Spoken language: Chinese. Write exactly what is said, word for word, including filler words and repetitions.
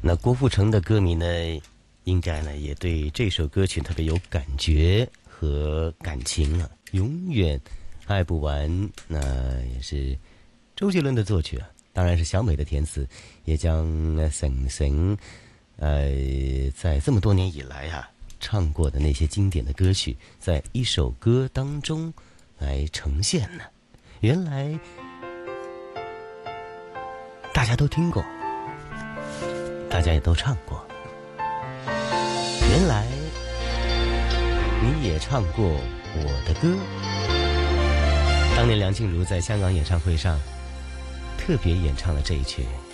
那郭富城的歌迷呢，应该呢也对这首歌曲特别有感觉和感情啊，永远爱不完。那也是周杰伦的作曲啊，当然是小美的填词，也将沈沈呃在这么多年以来啊唱过的那些经典的歌曲，在一首歌当中来呈现呢。原来大家都听过，大家也都唱过。原来你也唱过我的歌。当年梁静茹在香港演唱会上特别演唱了这一曲。